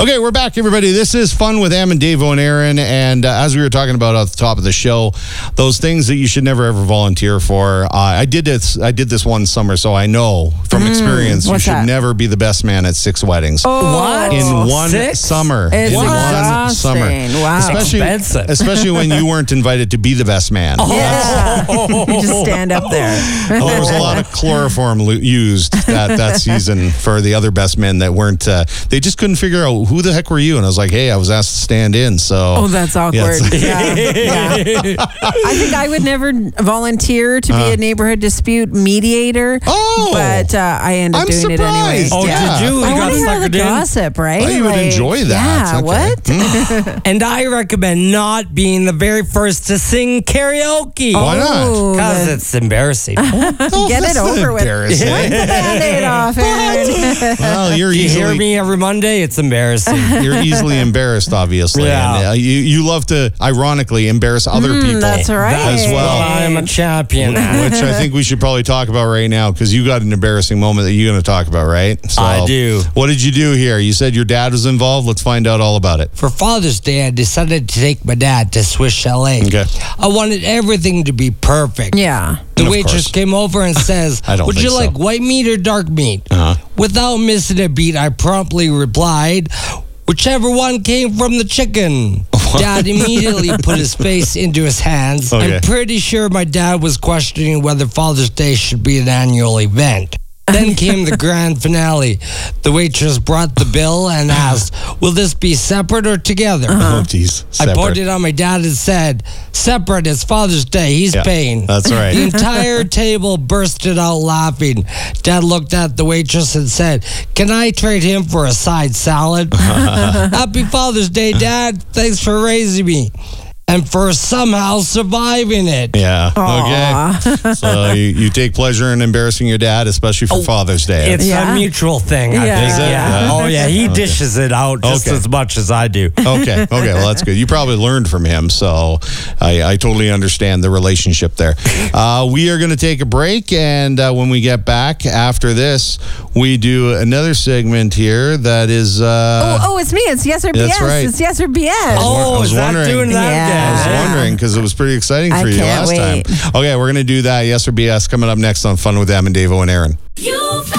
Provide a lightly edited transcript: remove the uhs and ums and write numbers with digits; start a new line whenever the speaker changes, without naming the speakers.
Okay, we're back, everybody. This is Fun with Em and Davo and Aaron. And as we were talking about at the top of the show, those things that you should never ever volunteer for. I did this one summer, so I know from experience you should never be the best man at 6 weddings.
What?
In one summer.
It's
in one summer.
Wow.
Especially when you weren't invited to be the best man.
Yeah. You just stand up there.
Well, there was a lot of chloroform used that season for the other best men that weren't. They just couldn't figure out who the heck were you, and I was like, hey, I was asked to stand in. So
that's awkward. Yeah. I think I would never volunteer to be a neighborhood dispute mediator. But I ended up doing it anyway.
Oh,
yeah.
did you?
I want to hear the gossip, right?
Oh, you would enjoy that.
Yeah. What?
And I recommend not being the very first to sing karaoke.
Why not?
Because it's embarrassing.
Get it over with. Wipe the Band-Aid off, Aaron.
Well,
you hear me every Monday? It's embarrassing.
You're easily embarrassed, obviously.
Yeah.
And you love to, ironically, embarrass other people.
That's right.
As well.
I'm a champion.
Which I think we should probably talk about right now, because you got an embarrassing moment that you're going to talk about, right? So,
I do.
What did you do here? You said your dad was involved. Let's find out all about it.
For Father's Day, I decided to take my dad to Swiss Chalet.
Okay.
I wanted everything to be perfect.
Yeah.
The waitress came over and says, would you like white meat or dark meat? Without missing a beat, I promptly replied, whichever one came from the chicken. Dad immediately put his face into his hands.
Okay.
I'm pretty sure my dad was questioning whether Father's Day should be an annual event. Then came the grand finale. The waitress brought the bill and asked, will this be separate or together?
Oh, geez.
I pointed on my dad and said, separate, it's Father's Day, he's paying.
That's right.
The entire table bursted out laughing. Dad looked at the waitress and said, can I trade him for a side salad? Happy Father's Day, Dad. Thanks for raising me. And for somehow surviving it.
Yeah. Okay. So you take pleasure in embarrassing your dad, especially for Father's Day.
It's a mutual thing, I think.
Is it?
Yeah. Oh, yeah. He dishes it out just as much as I do.
Okay. Well, that's good. You probably learned from him, so I totally understand the relationship there. We are going to take a break, and when we get back after this, we do another segment here that is...
it's me. It's Yes or BS.
That's right.
It's Yes or BS.
Oh, is that doing that again?
I was wondering, because it was pretty exciting for you last time. Okay, we're going to do that. Yes or BS coming up next on Fun with Em and Davo and Aaron.